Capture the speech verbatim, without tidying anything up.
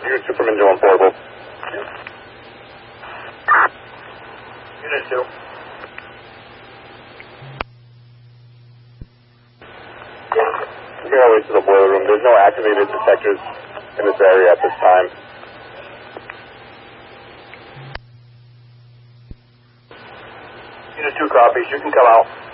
Unit two from engine one portable. Unit two. You're going to wait to the boiler room. There's no activated detectors in this area at this time. Unit two copies. You can come out.